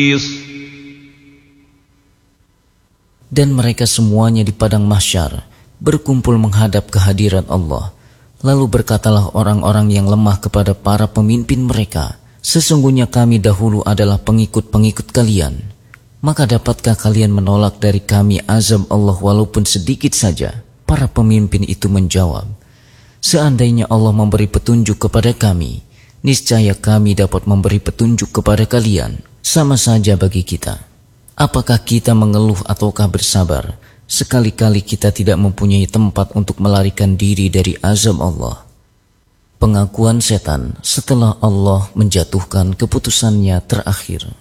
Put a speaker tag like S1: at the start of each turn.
S1: Dan mereka semuanya di padang mahsyar berkumpul menghadap kehadiran Allah. Lalu berkatalah orang-orang yang lemah kepada para pemimpin mereka, sesungguhnya kami dahulu adalah pengikut-pengikut kalian. Maka dapatkah kalian menolak dari kami azab Allah walaupun sedikit saja? Para pemimpin itu menjawab, seandainya Allah memberi petunjuk kepada kami, niscaya kami dapat memberi petunjuk kepada kalian. Sama saja bagi kita. Apakah kita mengeluh ataukah bersabar? Sekali-kali kita tidak mempunyai tempat untuk melarikan diri dari azab Allah. Pengakuan setan setelah Allah menjatuhkan keputusannya terakhir.